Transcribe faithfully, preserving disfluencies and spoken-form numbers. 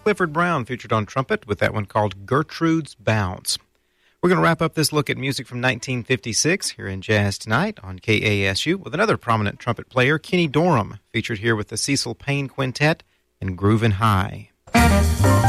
Clifford Brown featured on trumpet with that one called Gertrude's Bounce. We're going to wrap up this look at music from nineteen fifty-six here in Jazz Tonight on K A S U with another prominent trumpet player, Kenny Dorham, featured here with the Cecil Payne Quintet and Groovin' High.